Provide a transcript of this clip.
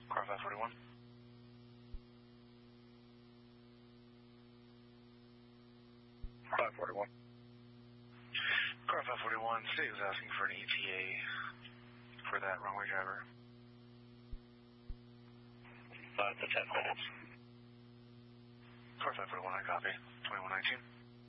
Car 541. Car 541, City was asking for an ETA for that runway driver. 5 to 10 minutes. Car 541, I copy. 2119.